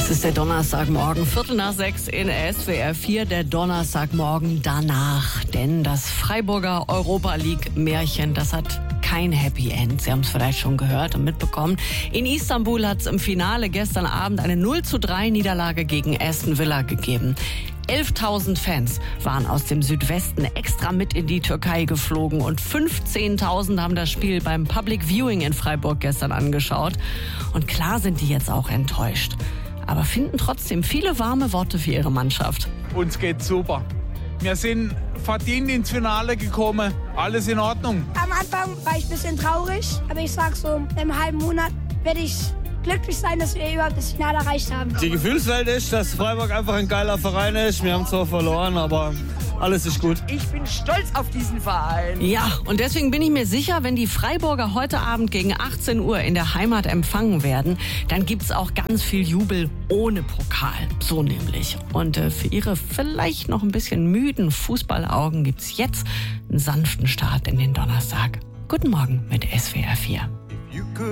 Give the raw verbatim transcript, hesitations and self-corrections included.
Es ist der Donnerstagmorgen, Viertel nach sechs in S W R vier, der Donnerstagmorgen danach. Denn das Freiburger Europa League Märchen, das hat kein Happy End. Sie haben es vielleicht schon gehört und mitbekommen. In Istanbul hat es im Finale gestern Abend eine null zu drei Niederlage gegen Aston Villa gegeben. elftausend Fans waren aus dem Südwesten extra mit in die Türkei geflogen und fünfzehntausend haben das Spiel beim Public Viewing in Freiburg gestern angeschaut. Und klar sind die jetzt auch enttäuscht, aber finden trotzdem viele warme Worte für ihre Mannschaft. Uns geht's super. Wir sind verdient ins Finale gekommen. Alles in Ordnung. Am Anfang war ich ein bisschen traurig, aber ich sag so, in einem halben Monat werde ich glücklich sein, dass wir überhaupt das Finale erreicht haben. Die Gefühlswelt ist, dass Freiburg einfach ein geiler Verein ist. Wir haben zwar verloren, aber alles ist gut. Ich bin stolz auf diesen Verein. Ja, und deswegen bin ich mir sicher, wenn die Freiburger heute Abend gegen achtzehn Uhr in der Heimat empfangen werden, dann gibt's auch ganz viel Jubel ohne Pokal. So nämlich. Und äh, für ihre vielleicht noch ein bisschen müden Fußballaugen gibt's jetzt einen sanften Start in den Donnerstag. Guten Morgen mit S W R vier.